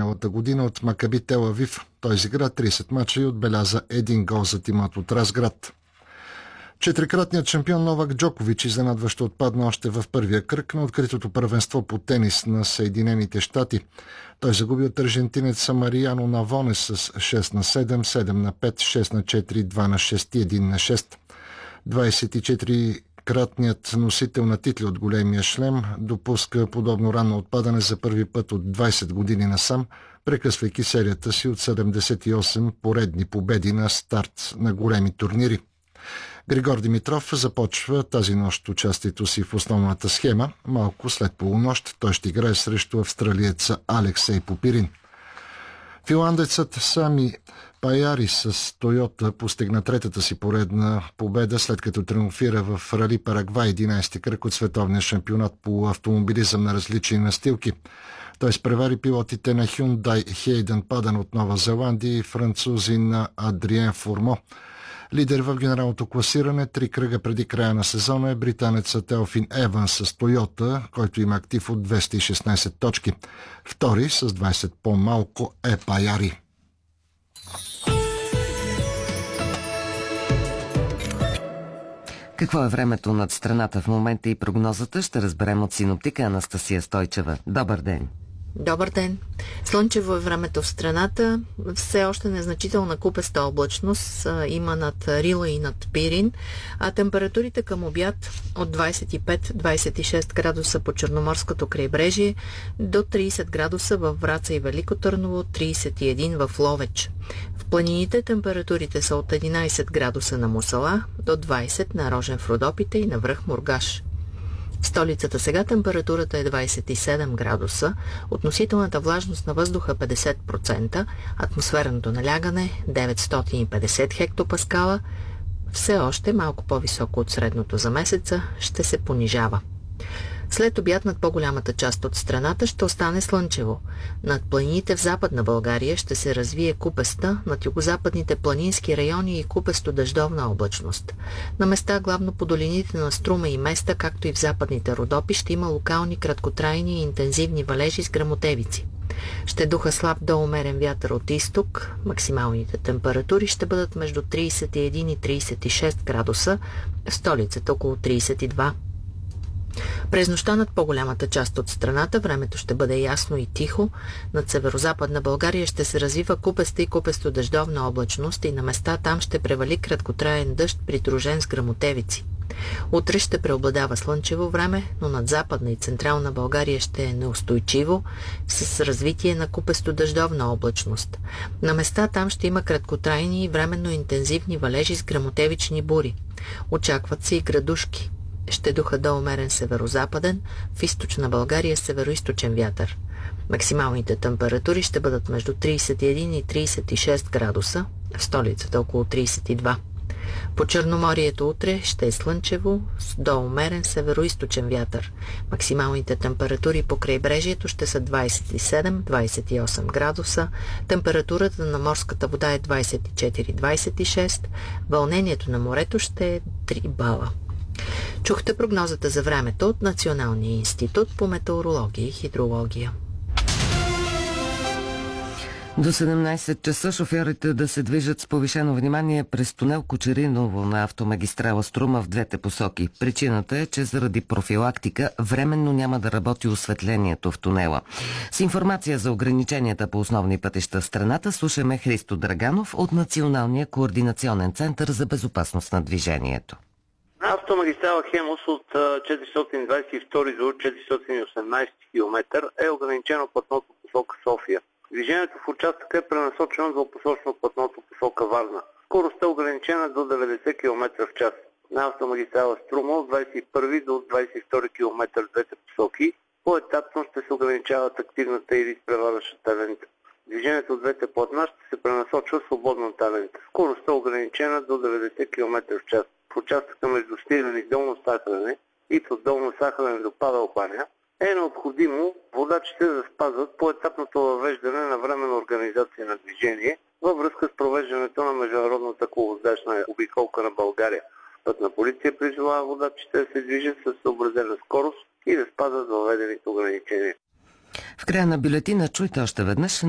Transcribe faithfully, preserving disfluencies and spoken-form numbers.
миналата година от Макаби Тел Авив. Той изигра трийсет мача и отбеляза един гол за тимът от Разград. Четирикратният шампион Новак Джокович изненадващо отпадна още в първия кръг на откритото първенство по тенис на Съединените щати. Той загуби от аржентинеца Мариано Навоне с шест на седем, седем на пет, шест на четири, два на шест и един на шест. двайсет и четири кратният носител на титли от големия шлем допуска подобно ранно отпадане за първи път от двайсет години насам, прекъсвайки серията си от седемдесет и осем поредни победи на старт на големи турнири. Григор Димитров започва тази нощ участието си в основната схема. Малко след полунощ той ще играе срещу австралиеца Алексей Попирин. Финландецът Сами Паяри с Тойота постигна третата си поредна победа, след като триумфира в Рали Парагвай, единайсети кръг от световния шампионат по автомобилизъм на различни настилки. Той изпревари пилотите на Hyundai Хейден Падан от Нова Зеландия и французи на Адриен Фурмо. Лидер в генералното класиране три кръга преди края на сезона е британецът Теофин Еванс с Тойота, който има актив от двеста и шестнайсет точки. Втори с двайсет по-малко е Паяри. Какво е времето над страната в момента и прогнозата ще разберем от синоптика Анастасия Стойчева. Добър ден! Добър ден! Слънчево е времето в страната. Все още незначителна купеста облачност а, има над Рила и над Пирин, а температурите към обяд от двайсет и пет до двайсет и шест градуса по Черноморското крайбрежие до трийсет градуса във Враца и Велико Търново, трийсет и един в Ловеч. В планините температурите са от единайсет градуса на Мусала до двайсет на Рожен в Родопите и на връх Мургаш. В столицата сега температурата е двайсет и седем градуса, относителната влажност на въздуха петдесет процента, атмосферното налягане деветстотин и петдесет хектопаскала, все още малко по-високо от средното за месеца, ще се понижава. След обяд над по-голямата част от страната ще остане слънчево. Над планините в Западна България ще се развие купеста, над югозападните планински райони и купесто дъждовна облачност. На места, главно по долините на Струма и Места, както и в западните Родопи, ще има локални краткотрайни и интензивни валежи с гръмотевици. Ще духа слаб до умерен вятър от изток. Максималните температури ще бъдат между трийсет и един и трийсет и шест градуса, в столицата около трийсет и два. През нощта над по-голямата част от страната времето ще бъде ясно и тихо. Над северозападна България ще се развива купеста и купесто дъждовна облачност и на места там ще превали краткотраен дъжд, придружен с гръмотевици. Утре ще преобладава слънчево време, но над Западна и Централна България ще е неустойчиво, с развитие на купесто дъждовна облачност. На места там ще има краткотрайни и временно интензивни валежи с гръмотевични бури. Очакват се и градушки. Ще духа до умерен северозападен, в източна България североизточен вятър. Максималните температури ще бъдат между трийсет и един и трийсет и шест градуса, в столицата около трийсет и два. По Черноморието утре ще е слънчево с до умерен североизточен вятър. Максималните температури по крайбрежието ще са двайсет и седем до двайсет и осем градуса, температурата на морската вода е двайсет и четири до двайсет и шест, вълнението на морето ще е три бала. Чухте прогнозата за времето от Националния институт по метеорология и хидрология. До седемнайсет часа шофьорите да се движат с повишено внимание през тунел Кочериново на автомагистрала Струма в двете посоки. Причината е, че заради профилактика временно няма да работи осветлението в тунела. С информация за ограниченията по основни пътища в страната слушаме Христо Драганов от Националния координационен център за безопасност на движението. Автомагистрала Хемус от четиристотин двайсет и втори до четиристотин и осемнайсети километър е ограничено платното посока София. Движението в участъка е пренасочено двупосочно платното посока Варна. Скоростта е ограничена до деветдесет километра в час. На автомагистрала Струма от двайсет и първи до двайсет и втори километър в двете посоки поетапно ще се ограничават активната или изпреварващата лента. Движението от двете платна ще се пренасочва свободната лента. Скоростта е ограничена до деветдесет километра в час. В участъка между Сливен и Долно Сахалин и от Долно Сахалин до Павел баня е необходимо водачите да спазват поетапното въвеждане на временна организация на движение във връзка с провеждането на международната коловоздачна обиколка на България. Пътна полиция призовава водачите да се движат със съобразена скорост и да спазват въведените ограничения. В края на бюлетина чуйте още веднъж